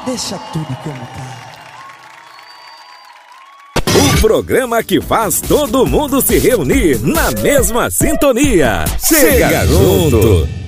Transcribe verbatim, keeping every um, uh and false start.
Deixa tudo como tá. O programa que faz todo mundo se reunir na mesma sintonia. Chega junto!